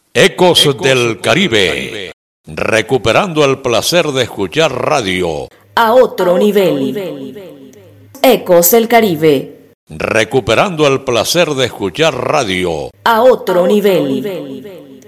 Ecos del Caribe, recuperando el placer de escuchar radio a otro nivel. Ecos del Caribe, recuperando el placer de escuchar radio a otro nivel.